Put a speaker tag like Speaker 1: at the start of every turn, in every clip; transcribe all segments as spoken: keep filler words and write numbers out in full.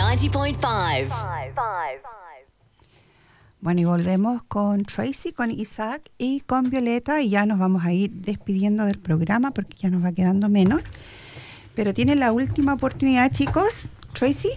Speaker 1: ninety point five.
Speaker 2: Bueno, y volvemos con Tracy, con Isaac y con Violeta, y ya nos vamos a ir despidiendo del programa porque ya nos va quedando menos. Pero tienen la última oportunidad, chicos. Tracy.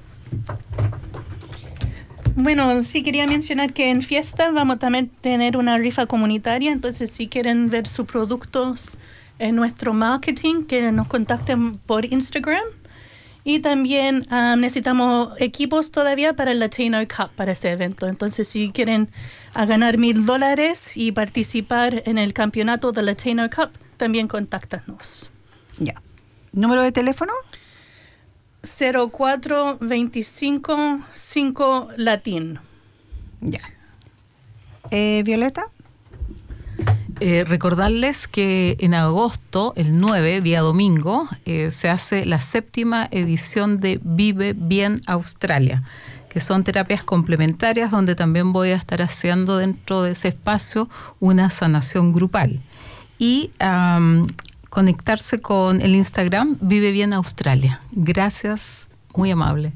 Speaker 3: Bueno, sí quería mencionar que en Fiesta vamos también a tener una rifa comunitaria, entonces si quieren ver sus productos en nuestro marketing, que nos contacten por Instagram. Y también um, necesitamos equipos todavía para el Latino Cup, para ese evento. Entonces, si quieren a ganar mil dólares y participar en el campeonato del Latino Cup, también contáctanos.
Speaker 2: Ya. ¿Número de teléfono?
Speaker 3: cero cuatro veinticinco cinco Latín.
Speaker 2: Ya. Eh, Violeta.
Speaker 4: Eh, recordarles que en agosto, el nueve, día domingo, eh, se hace la séptima edición de Vive Bien Australia, que son terapias complementarias donde también voy a estar haciendo dentro de ese espacio una sanación grupal. Y um, conectarse con el Instagram Vive Bien Australia. Gracias, muy amable.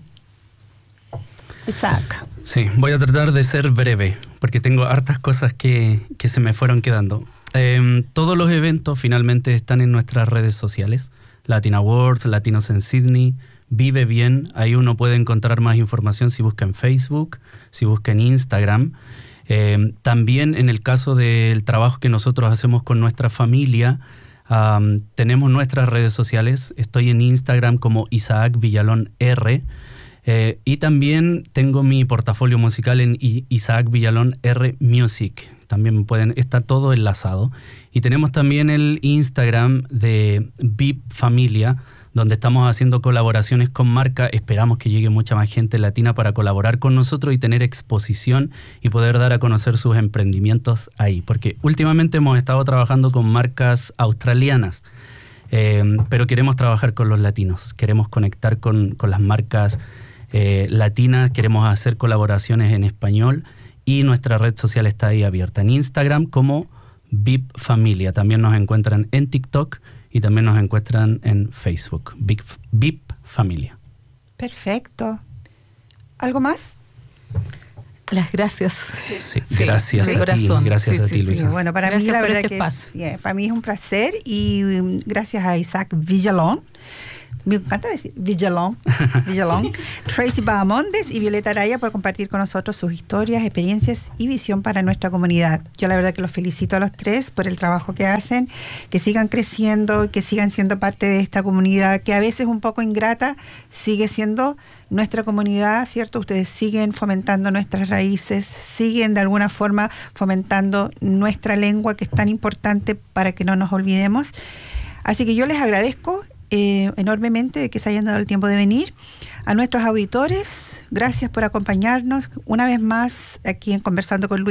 Speaker 2: Isaac.
Speaker 5: Sí, voy a tratar de ser breve, porque tengo hartas cosas que, que se me fueron quedando. Eh, todos los eventos finalmente están en nuestras redes sociales. Latin Awards, Latinos en Sydney, Vive Bien. Ahí uno puede encontrar más información si busca en Facebook, si busca en Instagram. Eh, también en el caso del trabajo que nosotros hacemos con nuestra familia, um, tenemos nuestras redes sociales. Estoy en Instagram como Isaac Villalón R. Eh, y también tengo mi portafolio musical en I- Isaac Villalón R Music. También pueden, está todo enlazado. Y tenemos también el Instagram de V I P Familia, donde estamos haciendo colaboraciones con marcas. Esperamos que llegue mucha más gente latina para colaborar con nosotros y tener exposición y poder dar a conocer sus emprendimientos ahí. Porque últimamente hemos estado trabajando con marcas australianas, eh, pero queremos trabajar con los latinos. Queremos conectar con, con las marcas eh, latinas, queremos hacer colaboraciones en español. Y nuestra red social está ahí abierta en Instagram como V I P Familia. También nos encuentran en TikTok y también nos encuentran en Facebook. V I P Familia.
Speaker 2: Perfecto. ¿Algo más?
Speaker 4: Las gracias.
Speaker 5: Sí,
Speaker 4: Sí,
Speaker 5: gracias
Speaker 4: de
Speaker 5: a
Speaker 4: corazón.
Speaker 5: ti. Gracias
Speaker 4: Sí,
Speaker 5: a
Speaker 4: sí,
Speaker 5: ti,
Speaker 4: sí.
Speaker 5: Luisa.
Speaker 2: Bueno, para
Speaker 4: Gracias
Speaker 2: mí la
Speaker 4: por
Speaker 2: verdad
Speaker 4: este
Speaker 2: que
Speaker 4: espacio.
Speaker 2: es, yeah, para mí es un placer y um, gracias a Isaac Villalón. Me encanta decir Villalón, Villalón, sí. Tracy Bahamondes y Violeta Araya por compartir con nosotros sus historias, experiencias y visión para nuestra comunidad. Yo la verdad que los felicito a los tres por el trabajo que hacen, que sigan creciendo, que sigan siendo parte de esta comunidad que a veces un poco ingrata, sigue siendo nuestra comunidad, ¿cierto? Ustedes siguen fomentando nuestras raíces, siguen de alguna forma fomentando nuestra lengua que es tan importante para que no nos olvidemos. Así que yo les agradezco Eh, enormemente de que se hayan dado el tiempo de venir. A nuestros auditores, gracias por acompañarnos una vez más aquí en Conversando con Luis.